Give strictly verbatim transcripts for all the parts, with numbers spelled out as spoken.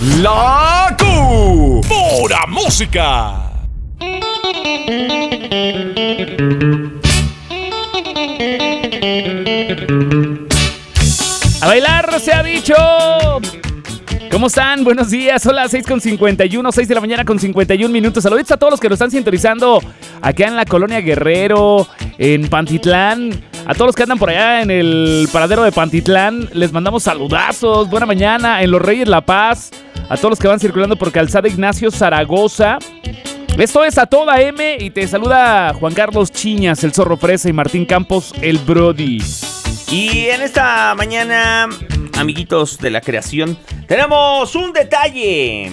La Q. Pura música. A bailar se ha dicho. ¿Cómo están? Buenos días. Hola, seis con cincuenta y uno, seis de la mañana con cincuenta y un minutos. Saludos a todos los que nos están sintonizando acá en la Colonia Guerrero, en Pantitlán. A todos los que andan por allá en el paradero de Pantitlán, les mandamos saludazos. Buena mañana. En Los Reyes La Paz. A todos los que van circulando por Calzada Ignacio Zaragoza. Esto es A Toda M y te saluda Juan Carlos Chiñas, el Zorro Fresa, y Martín Campos, el Brody. Y en esta mañana, amiguitos de la creación, tenemos un detalle.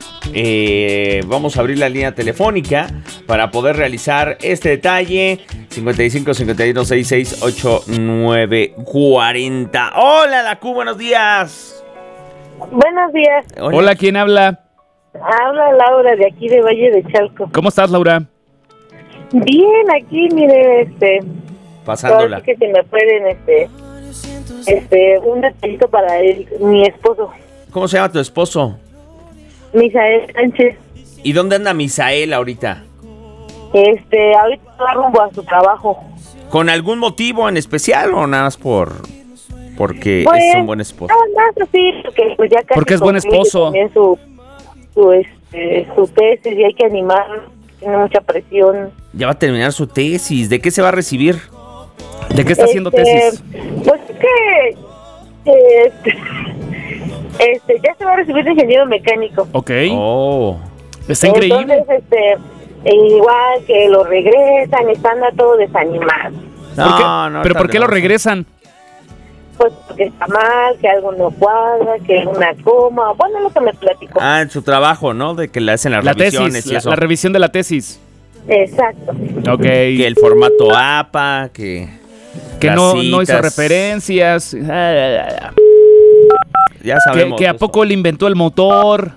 Eh, vamos a abrir la línea telefónica para poder realizar este detalle. cincuenta y cinco, cincuenta y uno, sesenta y seis, ochenta y nueve, cuarenta. Hola, la Q, buenos días. Buenos días. Hola, Hola, ¿quién habla? Habla Laura de aquí de Valle de Chalco. ¿Cómo estás, Laura? Bien, aquí, mire, este... pasándola. Que se me pueden, este... Este, un detallito para el, mi esposo. ¿Cómo se llama tu esposo? Misael Sánchez. ¿Y dónde anda Misael ahorita? Este, ahorita va rumbo a su trabajo. ¿Con algún motivo en especial o nada más por... porque pues, es un buen esposo? No, no, sí, porque pues ya casi... Porque es buen esposo. También su, su, este, su tesis y hay que animar, tiene mucha presión. Ya va a terminar su tesis. ¿De qué se va a recibir? ¿De qué está este, haciendo tesis? Pues es que... Este, este, ya se va a recibir de ingeniero mecánico. Ok. Oh. Está increíble. Entonces, este, igual que lo regresan, están a todo desanimado. No, ¿Por qué? no, ¿Pero por qué lo regresan? Pues porque está mal, que algo no cuadra, que una coma, bueno, lo que me platicó. Ah, en su trabajo, ¿no? De que le hacen las La revisiones tesis, y la, eso. la revisión de la tesis. Exacto. Ok. Que el formato A P A, que... Que las no, no hizo citas. referencias. Ya Que, sabemos. que a poco le inventó el motor.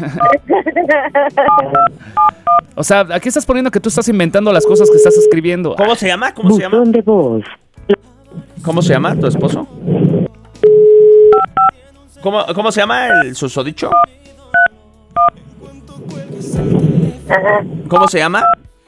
O sea, aquí estás poniendo que tú estás inventando las cosas que estás escribiendo. ¿Cómo se llama? ¿Cómo se llama? Buzón de voz. ¿Cómo se llama tu esposo? ¿Cómo, cómo se llama el susodicho? Ajá. ¿Cómo se llama?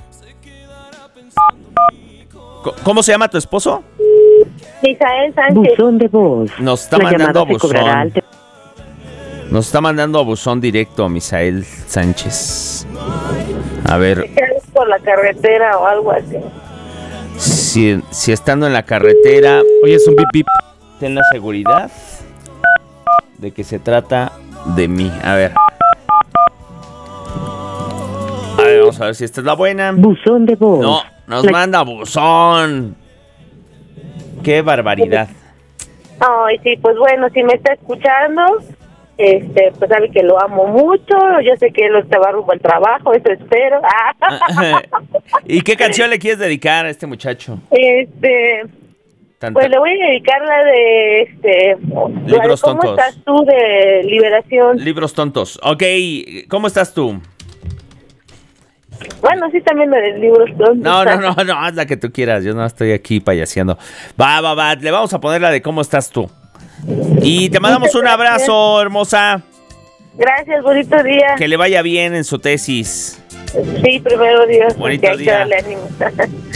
Co- ¿Cómo se llama tu esposo? Misael Sánchez. Buzón de voz. Nos está La mandando a llamada se cobrará al buzón. te- Nos está mandando a buzón directo, Misael Sánchez. A ver, Es por la carretera o algo así. si, si estando en la carretera, Oye, es un bip bip. ten la seguridad de que se trata de mí. A ver. A ver, vamos a ver si esta es la buena. Buzón de voz. No, nos La- manda buzón. Qué barbaridad. Ay, sí, pues bueno, si me está escuchando, este, pues sabe que lo amo mucho, yo sé que él te va rumbo al trabajo, eso espero. ¿Y qué canción le quieres dedicar a este muchacho? Este, Tanta- pues le voy a dedicar la de, este, la de Libros ¿cómo tontos. estás tú de Liberación? Libros tontos. Ok, ¿cómo estás tú? Bueno, sí, también la de Libros Tontos. No, no, no, no, haz la que tú quieras. Yo no estoy aquí payaseando. Va, va, va. Le vamos a poner la de cómo estás tú. Y te mandamos un abrazo, hermosa. Gracias, bonito día. Que le vaya bien en su tesis. Sí, primero Dios. Bonito porque hay que día. darle ánimo.